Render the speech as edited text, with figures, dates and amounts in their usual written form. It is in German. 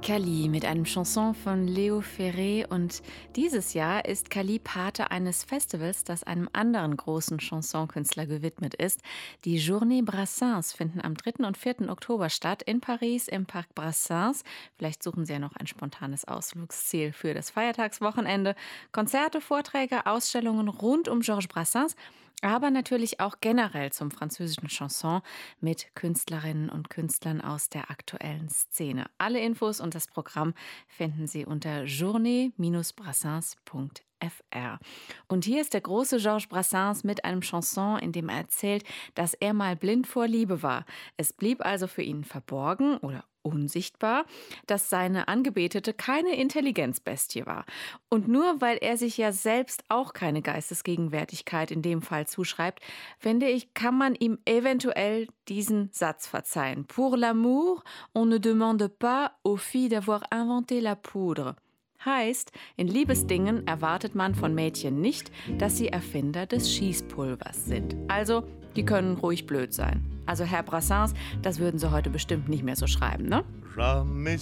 Cali mit einem Chanson von Leo Ferré, und dieses Jahr ist Cali Pate eines Festivals, das einem anderen großen Chansonkünstler gewidmet ist. Die Journée Brassens finden am 3. und 4. Oktober statt in Paris im Parc Brassens. Vielleicht suchen Sie ja noch ein spontanes Ausflugsziel für das Feiertagswochenende. Konzerte, Vorträge, Ausstellungen rund um Georges Brassens, aber natürlich auch generell zum französischen Chanson mit Künstlerinnen und Künstlern aus der aktuellen Szene. Alle Infos und das Programm finden Sie unter journée-brassens.fr. Und hier ist der große Georges Brassens mit einem Chanson, in dem er erzählt, dass er mal blind vor Liebe war. Es blieb also für ihn verborgen oder unsichtbar, dass seine Angebetete keine Intelligenzbestie war. Und nur weil er sich ja selbst auch keine Geistesgegenwärtigkeit in dem Fall zuschreibt, finde ich, kann man ihm eventuell diesen Satz verzeihen. Pour l'amour, on ne demande pas aux filles d'avoir inventé la poudre. Heißt, in Liebesdingen erwartet man von Mädchen nicht, dass sie Erfinder des Schießpulvers sind. Also, die können ruhig blöd sein. Also Herr Brassens, das würden Sie heute bestimmt nicht mehr so schreiben, ne? Jamais